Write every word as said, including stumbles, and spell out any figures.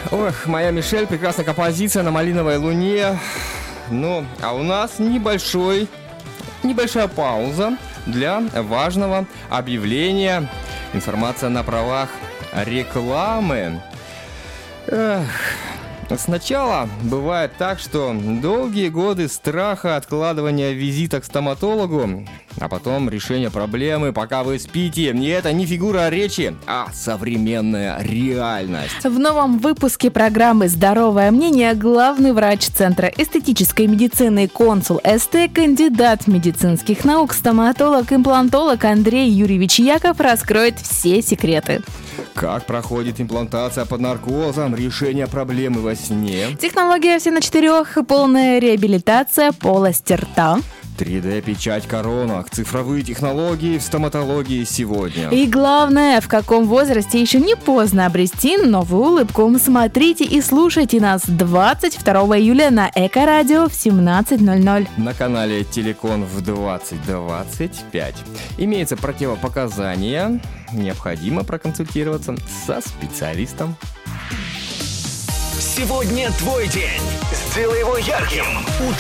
Ох, моя Мишель, прекрасная композиция на малиновой луне. Ну, а у нас небольшой, небольшая пауза для важного объявления. Информация на правах рекламы. Эх. Сначала бывает так, что долгие годы страха, откладывания визита к стоматологу, а потом решение проблемы, пока вы спите. И это не фигура речи, а современная реальность. В новом выпуске программы «Здоровое мнение» главный врач Центра эстетической медицины, консул СТ, кандидат медицинских наук, стоматолог-имплантолог Андрей Юрьевич Яков раскроет все секреты. Как проходит имплантация под наркозом, решение проблемы во сне. Технология все на четырех, полная реабилитация полости рта. три дэ-печать коронок, цифровые технологии в стоматологии сегодня. И главное, в каком возрасте еще не поздно обрести новую улыбку. Смотрите и слушайте нас двадцать второго июля на Эко-радио в семнадцать ноль ноль. На канале Телекон в двадцать двадцать пять. Имеются противопоказания. Необходимо проконсультироваться со специалистом. Сегодня твой день. Сделай его ярким.